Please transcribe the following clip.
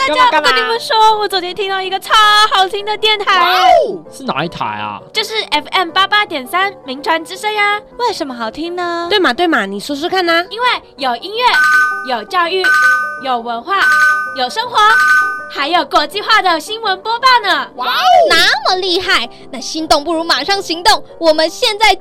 大家，我跟你们说，我昨天听到一个超好听的电台。 哇哦，是哪一台啊？ 就是 FM 88.3名传之声呀。为什么好听呢？ 对嘛，你说说看呢？ 因为有音乐，有教育，有文化，有生活，还有国际化的新闻播报呢。 哇哦，那么厉害！那心动不如马上行动，我们现在